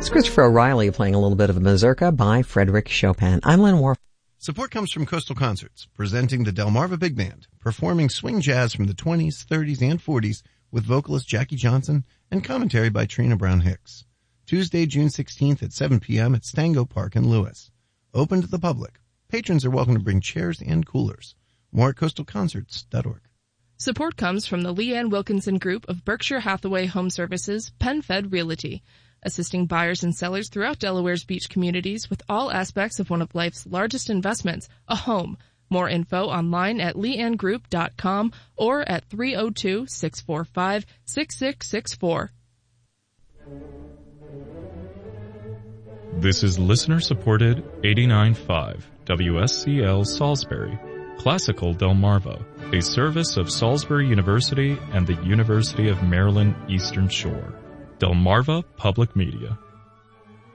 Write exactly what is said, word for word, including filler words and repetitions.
It's Christopher O'Reilly playing a little bit of a mazurka by Frederick Chopin. I'm Lynn Warf. Support comes from Coastal Concerts, presenting the Delmarva Big Band, performing swing jazz from the twenties, thirties, and forties with vocalist Jackie Johnson and commentary by Trina Brown Hicks. Tuesday, June sixteenth at seven p.m. at Stango Park in Lewis. Open to the public. Patrons are welcome to bring chairs and coolers. More at coastal concerts dot org. Support comes from the Leanne Wilkinson Group of Berkshire Hathaway Home Services, PenFed Realty, assisting buyers and sellers throughout Delaware's beach communities with all aspects of one of life's largest investments, a home. More info online at leanne group dot com or at three oh two, six four five, six six six four. This is listener-supported eighty-nine point five W S C L Salisbury, Classical Delmarva, a service of Salisbury University and the University of Maryland Eastern Shore. Delmarva Public Media.